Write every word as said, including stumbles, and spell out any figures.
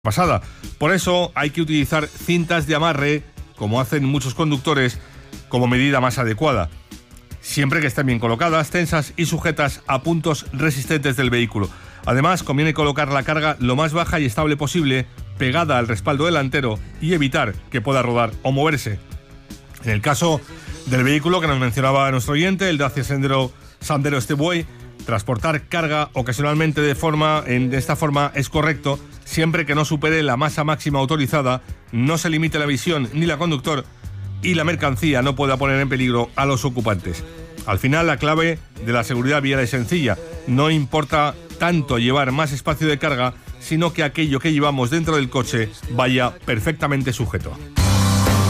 pasada. Por eso hay que utilizar cintas de amarre, como hacen muchos conductores, como medida más adecuada, siempre que estén bien colocadas, tensas y sujetas a puntos resistentes del vehículo. Además, conviene colocar la carga lo más baja y estable posible, pegada al respaldo delantero, y evitar que pueda rodar o moverse. En el caso del vehículo que nos mencionaba nuestro oyente, el Dacia Sandero, Sandero Stepway, transportar carga ocasionalmente de forma en de esta forma es correcto, siempre que no supere la masa máxima autorizada, no se limite la visión ni la conductor y la mercancía no pueda poner en peligro a los ocupantes. Al final, la clave de la seguridad vial es sencilla. No importa tanto llevar más espacio de carga, sino que aquello que llevamos dentro del coche vaya perfectamente sujeto.